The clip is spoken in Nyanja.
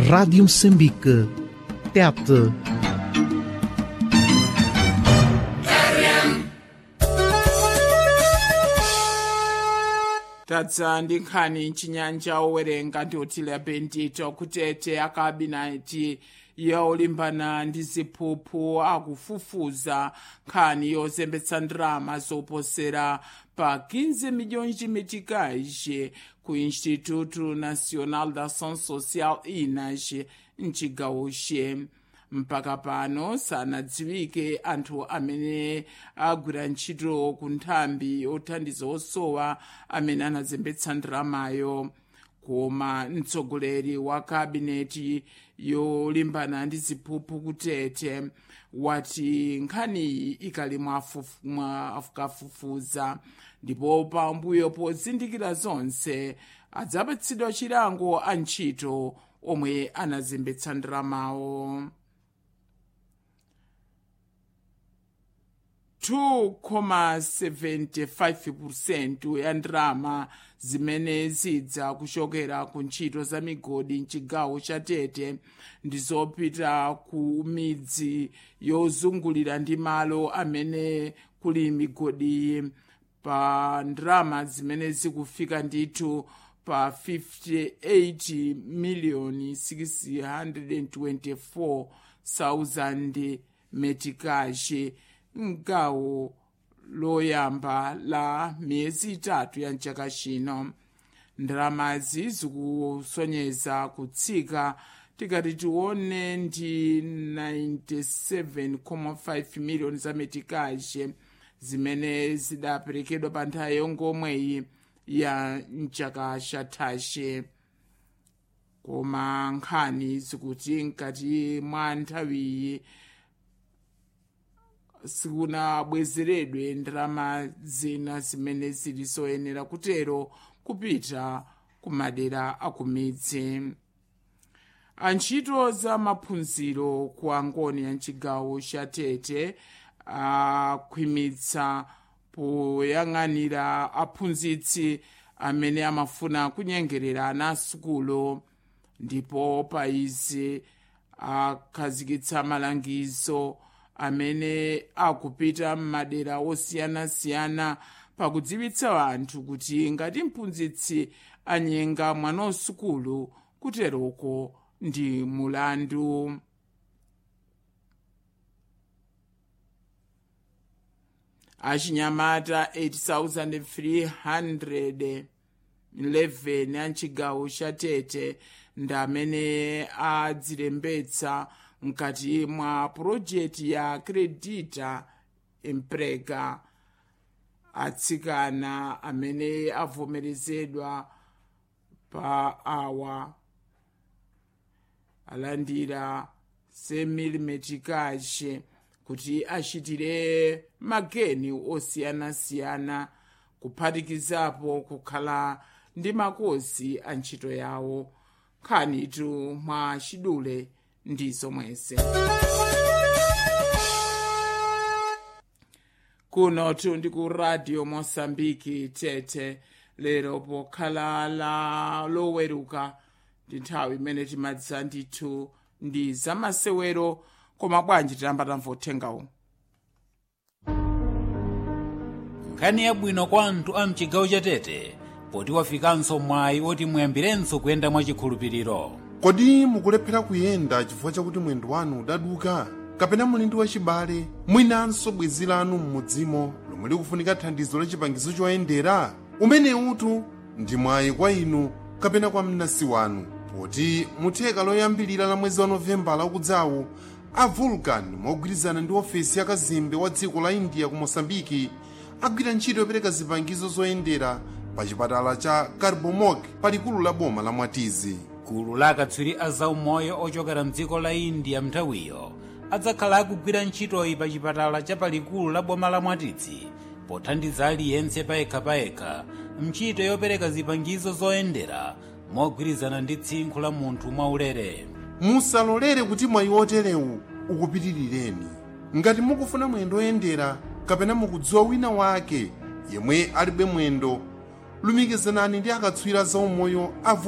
Rádio Moçambique. TET. tadza ndi nkhani chinyanja owerenga ndi otile bendito kutete akabineti yolimbana ndi ziphuphu akufufuza nkhani yozembetsa ndalama zoposera pa 15 milhões de meticais ku Instituto Nacional da Ação Social INAS mchigawoche. Mpaka pano sanadziwike anthu amene agwira ntchito ku nthambi yothandiza osowa amene anazembetsa ndalamayo, koma mtsogoleri wa kabineti yolimbana ndi ziphuphu kutete wati nkhaniyi ikali mwafukafufuza ndipo pambuyo pozindikira zonse adzapatsidwa chilango a ntchito omwe anazembetsa ndalamawo. 2,75% ya ndalama zimene zidza kuchokera ku ntchito za migodi mchigawo cha Tete ndizopita ku midzi yozungulira ndi malo amene kuli migodi, pa ndalama zimene zikufika ndithu pa 58,624,000 metikaji mgawo loyamba la miyezi itatu ya mchaka chino. ndalamazi zikusonyeza kutsika tikati tione ndi 97,5 miliyoni za metikaji zimene zidaperekedwa pa nthawi yongomweyi ya mchaka chathachi, koma nkhani zikuti mkati mwa nthawiyi sikunabwezeredwe ndalama zina zimene zili zoyenera kutero kupita ku madera akumidzi. Antchito za maphunziro ku angoni ya mchigawo cha Tete akhwimitsa poyang'anira aphunzitsi amene amafuna kunyengerera ana asukulu, ndipo pa izi akhazikitsa malangizo amene akupita m'madera osiyanasiyana pakudziwitsa anthu kuti ngati mphunzitsi anyenga mwana wasukulu kuteroko ndi mulandu. Achinyamata 8,311 a mchigawo cha Tete ndi amene adzilembetsa mkati mwa purojekiti ya Credita Emprega. Atsikana amene avomerezedwa pa awa alandira 100 metikaji kuti achitire mageni osiyanasiyana kuphatikizapo kukhala ndi makosi a ntchito yawo. nkhanitu mwa chidule ndi zomwese. kunotu ndi ku Radio Mosambiki Tete lero pokhala la loweruka ndi nthawi imene timadza ndithu ndi zamasewero, koma bwanji tiyamba tamvothengawo. nkhani yabwino kwa anthu a mchigawo cha Tete poti wafikanso mwayi oti muyambirenso kuyenda mwachikhulupiriro. Kodi mukulephera kuyenda chifukwa chakuti mwendo wanu udaduka, kapena muli ndi wachibale mwinanso bwenzi lanu m'mudzimo lomwe likufunika thandizo la chipangizo choyendera? umene utu ndi mwayi kwa inu kapena kwa mnansi wanu, poti mutheka loyambilira la mwezi wa Novembala ukudzawu a Vulcan mogwirizana ndi ofesi ya kazembe wa dziko la India ku Mosambiki agwira ntchito yopereka zipangizo zoyendera pa chipatala cha Carbomog palikulu la boma la Mwatizi. gulu la akatswiri a zaumoyo ochokera mdziko la India mnthawiyo adzakhala akugwira ntchitoyi pa chipatala cha palikulu la boma la Mwatizi pothandiza aliyense payekha mchito yopereka zipangizo zoyendera mogwirizana ndi tsinkhu la munthu mwaulere. Musalolere kuti mwayi oterewu ukupitirireni. ngati mukufuna mwendo oyendera kapena mukudziwa wina wake yemwe alibe mwendo, lumikizanani ndi akatswiri a zaumoyo a